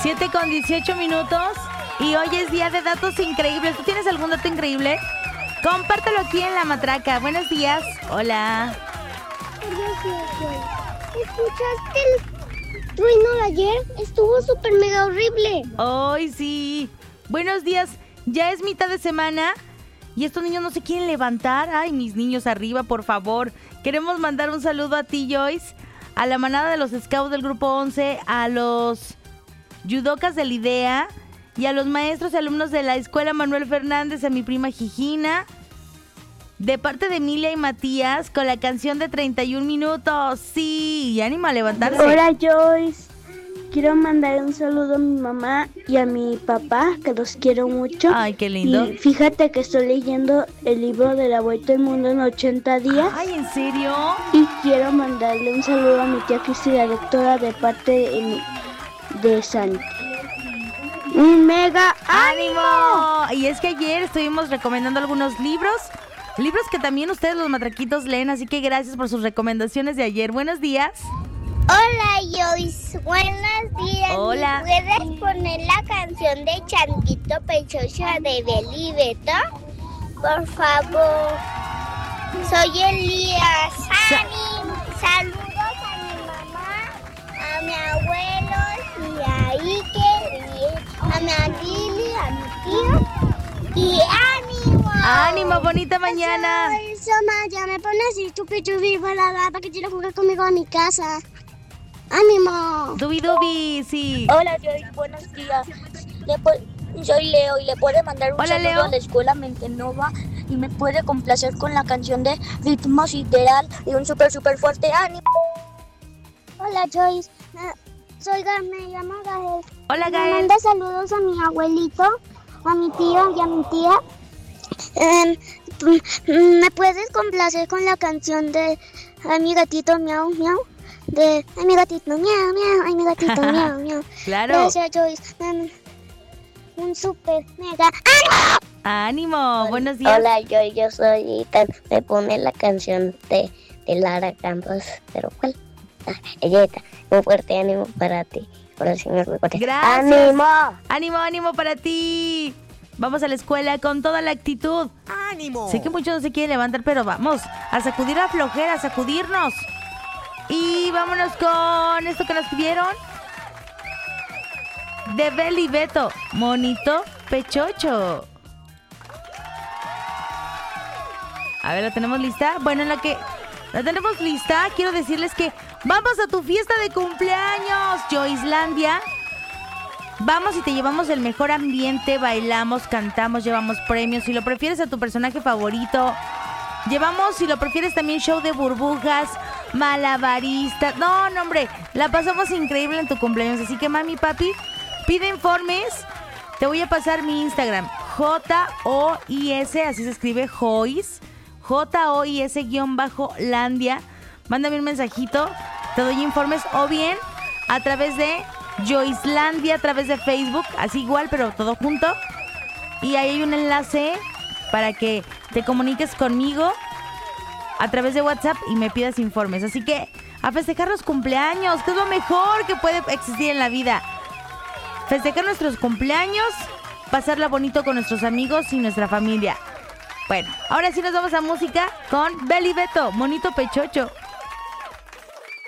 7:18 y hoy es día de datos increíbles. ¿Tú tienes algún dato increíble? Compártelo aquí en La Matraca. Buenos días. Hola. ¿Escuchaste el trueno de ayer? Estuvo súper mega horrible. ¡Ay, sí! Buenos días. Ya es mitad de semana y estos niños no se quieren levantar. Ay, mis niños arriba, por favor. Queremos mandar un saludo a ti, Joyce, a la manada de los Scouts del Grupo 11, a los Yudocas del IDEA y a los maestros y alumnos de la Escuela Manuel Fernández, a mi prima Gigina, de parte de Emilia y Matías, con la canción de 31 minutos. Sí, y ánimo a levantarse. Hola, Joyce. Quiero mandar un saludo a mi mamá y a mi papá, que los quiero mucho. Ay, qué lindo. Y fíjate que estoy leyendo el libro de La Vuelta al Mundo en 80 días. Ay, ¿en serio? Y quiero mandarle un saludo a mi tía Cristi, la doctora, de parte de Santi. ¡Un mega ánimo! Y es que ayer estuvimos recomendando algunos libros que también ustedes los matraquitos leen, así que gracias por sus recomendaciones de ayer. Buenos días. Hola, Joyce. Buenos días. Hola. ¿Me puedes poner la canción de Changuito Pechocho de Beli y Beto? Por favor. Soy Elías. Saludos a mi mamá, a mi abuelo y a Iker, y a mi Lili, a mi tío. Y ánimo. ¡Ánimo! ¡Bonita mañana! Ya me pones así chupi para que quieras jugar conmigo a mi casa. ¡Ánimo! Dubi, sí. Hola, Joy, buenos días. Soy Leo y le puede mandar un saludo a la escuela Mentenova y me puede complacer con la canción de Ritmo Sideral y un súper fuerte ánimo. Hola, Joyce. Me llamo Gael. Hola, Gael. Me manda saludos a mi abuelito, a mi tío y a mi tía. ¿Me puedes complacer con la canción de Ay, mi gatito miau miau? De Ay, mi gatito miau miau, ay, mi gatito miau miau. Claro. Gracias, Joyce. Un súper mega ¡Ánimo! Buenos días. Hola, yo soy Ethan. Me pone la canción de Lara Campos. ¿Pero cuál? Ella, un fuerte ánimo para ti. Por el Señor me contesta. Gracias. ¡Ánimo! ¡Ánimo para ti! Vamos a la escuela con toda la actitud. ¡Ánimo! Sé que muchos no se quieren levantar, pero vamos a sacudir la flojera, a sacudirnos. Y vámonos con esto que nos pidieron. De Beli y Beto, Monito Pechocho. A ver, ¿la tenemos lista? Bueno, en la que la tenemos lista, quiero decirles que vamos a tu fiesta de cumpleaños, Joycelandia. Vamos y te llevamos el mejor ambiente, bailamos, cantamos, llevamos premios. Si lo prefieres, a tu personaje favorito. Llevamos, si lo prefieres, también show de burbujas, malabaristas. No, hombre, la pasamos increíble en tu cumpleaños. Así que, mami, papi, pide informes. Te voy a pasar mi Instagram, JOIS, así se escribe, Joyce, JOIS_Landia. Mándame un mensajito, te doy informes, o bien a través de Joycelandia, a través de Facebook, así igual, pero todo junto. Y ahí hay un enlace para que te comuniques conmigo a través de WhatsApp y me pidas informes. Así que a festejar los cumpleaños, que es lo mejor que puede existir en la vida. Festejar nuestros cumpleaños, pasarla bonito con nuestros amigos y nuestra familia. Bueno, ahora sí nos vamos a música con Beli y Beto, Monito Pechocho.